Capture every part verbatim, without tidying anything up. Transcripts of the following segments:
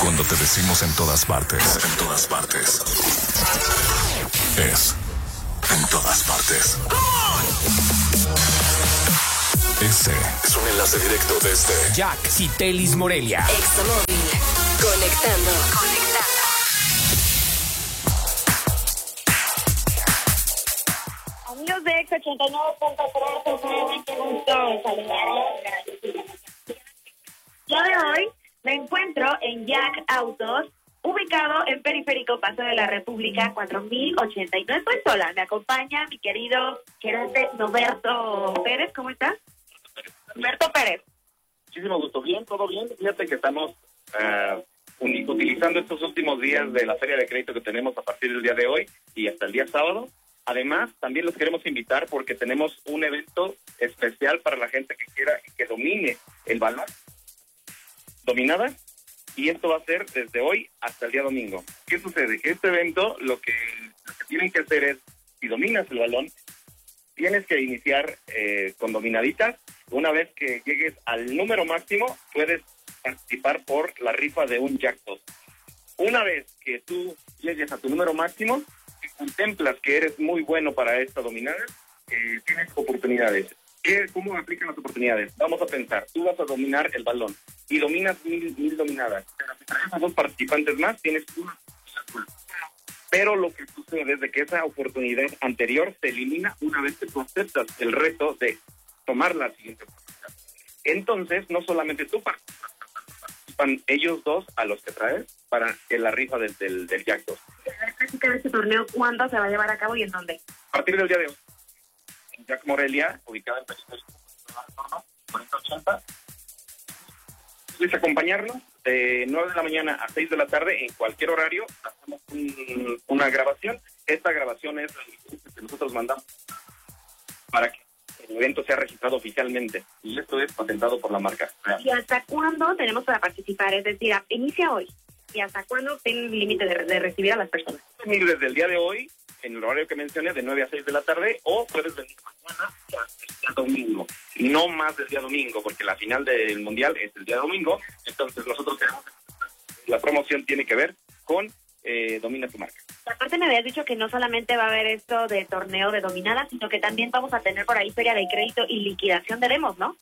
Cuando te decimos en todas partes, en todas partes, es en todas partes. Ese es un enlace directo desde Jack Citelis Morelia. Examóvil. Conectando. Conectando. Amigos de Ex ochenta y nueve punto tres, qué gusto saludarlos. Yo de hoy me encuentro en Jack Autos, ubicado en Periférico Paso de la República cuatro mil ochenta y nueve. Estoy sola, me acompaña mi querido gerente Noberto Pérez. ¿Cómo estás? Noberto Pérez. Muchísimo gusto. Bien, todo bien. Fíjate que estamos uh, utilizando estos últimos días de la feria de crédito que tenemos a partir del día de hoy y hasta el día sábado. Además, también los queremos invitar porque tenemos un evento especial para la gente que quiera y que domine el balón. Dominada. Y esto va a ser desde hoy hasta el día domingo. ¿Qué sucede? Que este evento lo que, lo que tienen que hacer es, si dominas el balón, tienes que iniciar eh, con dominaditas. Una vez que llegues al número máximo, puedes participar por la rifa de un Jackpot. Una vez que tú llegues a tu número máximo, si contemplas que eres muy bueno para esta dominada, eh, tienes oportunidades. ¿Qué, ¿Cómo aplican las oportunidades? Vamos a pensar, tú vas a dominar el balón y dominas mil, mil dominadas. Pero si traes a dos participantes más, tienes una. Pero lo que sucede es de que esa oportunidad anterior se elimina una vez que tú aceptas el reto de tomar la siguiente oportunidad. Entonces, no solamente tú participas, participan ellos dos a los que traes para la rifa del, del, del Jackpot. ¿Este torneo cuándo se va a llevar a cabo y en dónde? A partir del día de hoy. En Jack Morelia, ubicada en Periférico cuarenta ochenta. Puedes acompañarnos de nueve de la mañana a seis de la tarde en cualquier horario. Hacemos un, una grabación. Esta grabación es la licencia que nosotros mandamos para que el evento sea registrado oficialmente. Y esto es patentado por la marca. ¿Y hasta cuándo tenemos para participar? Es decir, inicia hoy. ¿Y hasta cuándo tiene el límite de, de recibir a las personas? Puedes venir desde el día de hoy, en el horario que mencioné, de nueve a seis de la tarde, o puedes venir mañana hasta el día domingo. No más del día domingo, porque la final del mundial es el día domingo. Entonces nosotros queremos... La promoción tiene que ver con eh, Domina tu marca. Aparte me habías dicho que no solamente va a haber esto de torneo de dominada, sino que también vamos a tener por ahí feria de crédito y liquidación de demos, ¿no?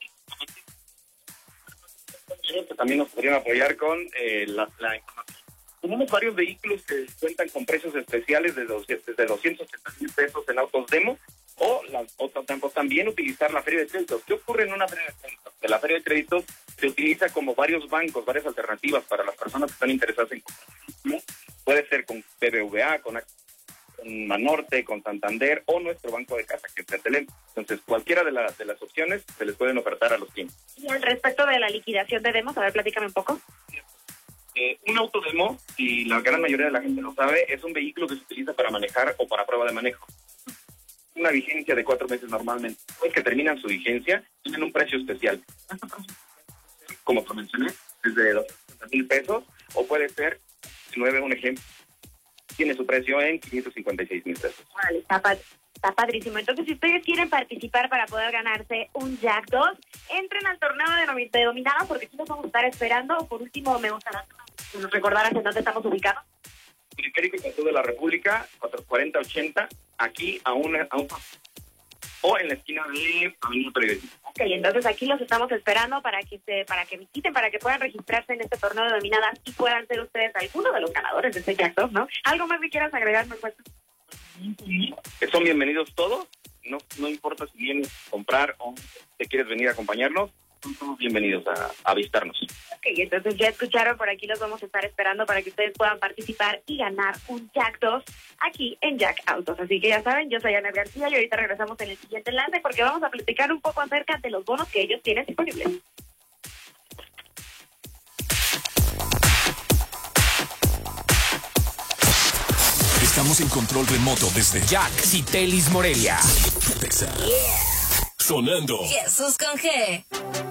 Que también nos podrían apoyar con eh, la, la información. Tenemos varios vehículos que cuentan con precios especiales de, dos, de doscientos ochenta mil pesos en autos demo, o, las, o también utilizar la feria de créditos. ¿Qué ocurre en una feria de créditos? De la feria de créditos se utiliza como varios bancos, varias alternativas para las personas que están interesadas en comprar. Puede ser con B B V A, con, con Banorte, con Santander o nuestro banco de casa, que es Betelem. Entonces, cualquiera de, la, de las opciones se les pueden ofertar a los clientes. Y al respecto de la liquidación de demos, a ver, platícame un poco. Eh, un autodemo, y la gran mayoría de la gente lo sabe, es un vehículo que se utiliza para manejar o para prueba de manejo. Una vigencia de cuatro meses normalmente. Los que terminan su vigencia tienen un precio especial. Como te mencioné, es de doscientos mil pesos, o puede ser, nueve, un ejemplo, tiene su precio en quinientos cincuenta y seis mil pesos. Vale, está, pa está padrísimo. Entonces, si ustedes quieren participar para poder ganarse un Jack dos, entren al torneo de, de dominada, porque aquí nos vamos a estar esperando. Por último, me gustaría que nos recordaras en dónde estamos ubicados. Periférico Paso de la República, cuarenta ochenta, aquí a una, a un o en la esquina de Avenida Periodismo. Ok, entonces aquí los estamos esperando para que se, para que visiten, para que puedan registrarse en este torneo de dominadas y puedan ser ustedes algunos de los ganadores de este Jack dos, ¿no? ¿Algo más que quieras agregar, me cuesta? Que son bienvenidos todos, no, no importa si vienes a comprar o te quieres venir a acompañarnos, son todos bienvenidos a, a visitarnos. Ok, entonces ya escucharon, por aquí los vamos a estar esperando para que ustedes puedan participar y ganar un Jack dos aquí en Jack Autos. Así que ya saben, yo soy Ana García y ahorita regresamos en el siguiente enlace porque vamos a platicar un poco acerca de los bonos que ellos tienen disponibles. Estamos en control remoto desde Jack Citelis Morelia. Texas. Yeah. Sonando. Jesús con G.